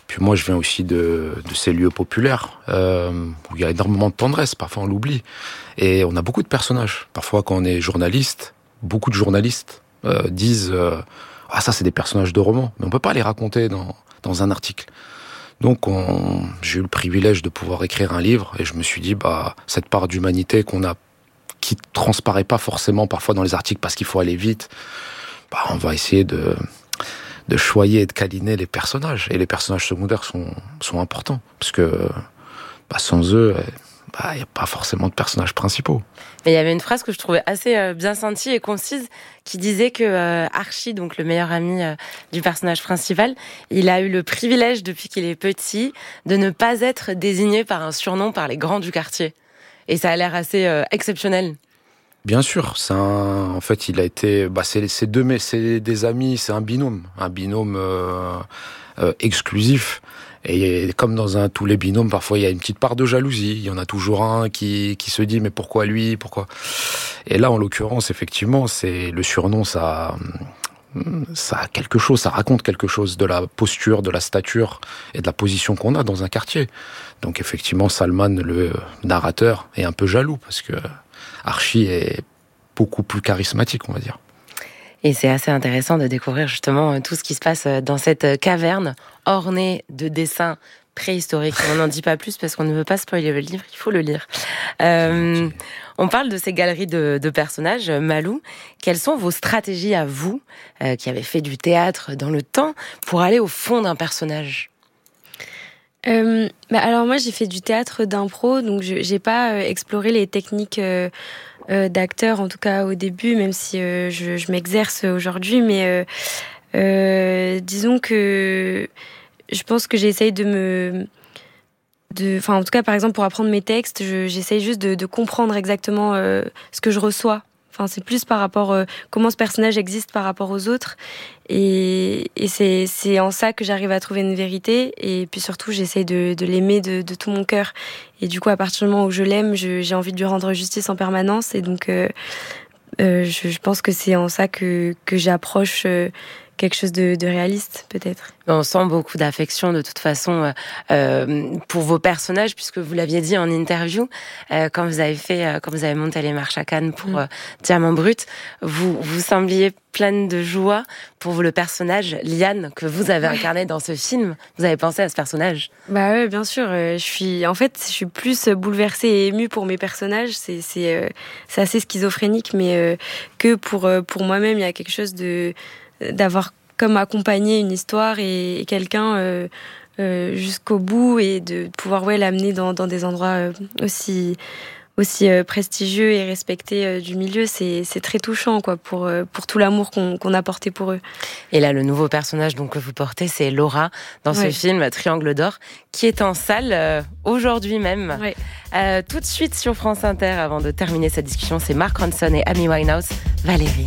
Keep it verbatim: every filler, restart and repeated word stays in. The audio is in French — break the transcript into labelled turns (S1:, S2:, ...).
S1: Puis moi, je viens aussi de, de ces lieux populaires euh, où il y a énormément de tendresse. Parfois, on l'oublie. Et on a beaucoup de personnages. Parfois, quand on est journaliste, beaucoup de journalistes euh, disent euh, « Ah, ça, c'est des personnages de romans. » Mais on peut pas les raconter dans, dans un article. Donc, on, j'ai eu le privilège de pouvoir écrire un livre. Et je me suis dit, bah, cette part d'humanité qu'on a, qui transparaît pas forcément parfois dans les articles parce qu'il faut aller vite, bah, on va essayer de... de choyer et de câliner les personnages. Et les personnages secondaires sont, sont importants. Parce que bah, sans eux, il bah, n'y a pas forcément de personnages principaux.
S2: Mais il y avait une phrase que je trouvais assez euh, bien sentie et concise qui disait que euh, Archie, donc le meilleur ami euh, du personnage principal, il a eu le privilège depuis qu'il est petit de ne pas être désigné par un surnom par les grands du quartier. Et ça a l'air assez euh, exceptionnel.
S1: Bien sûr, c'est un, en fait, il a été, bah, c'est, c'est deux, mais c'est des amis, c'est un binôme, un binôme euh, euh, exclusif. Et comme dans un, tous les binômes, parfois il y a une petite part de jalousie. Il y en a toujours un qui, qui se dit mais pourquoi lui, pourquoi. Et là, en l'occurrence, effectivement, c'est le surnom, ça, ça a quelque chose, ça raconte quelque chose de la posture, de la stature et de la position qu'on a dans un quartier. Donc effectivement, Salman, le narrateur, est un peu jaloux parce que Archie est beaucoup plus charismatique, on va dire.
S2: Et c'est assez intéressant de découvrir justement tout ce qui se passe dans cette caverne ornée de dessins préhistoriques. On n'en dit pas plus parce qu'on ne veut pas spoiler le livre, il faut le lire. Euh, on parle de ces galeries de, de personnages. Malou, quelles sont vos stratégies à vous, euh, qui avez fait du théâtre dans le temps, pour aller au fond d'un personnage ?
S3: Euh, bah alors moi j'ai fait du théâtre d'impro, donc je j'ai pas euh, exploré les techniques euh, euh, d'acteur, en tout cas au début, même si euh, je, je m'exerce aujourd'hui, mais euh, euh, disons que je pense que j'essaye de me de enfin en tout cas par exemple pour apprendre mes textes, je, j'essaye juste de, de comprendre exactement euh, ce que je reçois. Enfin, c'est plus par rapport euh, comment ce personnage existe par rapport aux autres, et, et c'est, c'est en ça que j'arrive à trouver une vérité. Et puis surtout, j'essaie de, de l'aimer de, de tout mon cœur. Et du coup, à partir du moment où je l'aime, je, j'ai envie de lui rendre justice en permanence. Et donc, euh, euh, je, je pense que c'est en ça que que j'approche euh, quelque chose de, de réaliste, peut-être.
S2: On sent beaucoup d'affection de toute façon euh, pour vos personnages, puisque vous l'aviez dit en interview, euh, quand vous avez fait, euh, quand vous avez monté les marches à Cannes pour euh, Diamant Brut, vous vous sembliez pleine de joie pour le personnage Liane que vous avez incarné dans ce film. Vous avez pensé à ce personnage ?
S3: Bah ouais, bien sûr. Euh, je suis, en fait, je suis plus bouleversée et émue pour mes personnages. C'est c'est euh, c'est assez schizophrénique, mais euh, que pour euh, pour moi-même, il y a quelque chose de d'avoir comme accompagné une histoire et, et quelqu'un euh, euh, jusqu'au bout, et de pouvoir ouais l'amener dans dans des endroits euh, aussi aussi euh, prestigieux et respectés euh, du milieu. C'est c'est très touchant quoi pour euh, pour tout l'amour qu'on qu'on a porté pour eux.
S2: Et là, le nouveau personnage donc que vous portez, c'est Laura dans
S3: ouais.
S2: ce film Triangle d'or, qui est en salle euh, aujourd'hui même.
S3: Ouais.
S2: Euh, tout de suite sur France Inter, avant de terminer cette discussion, c'est Mark Ronson et Amy Winehouse, Valérie.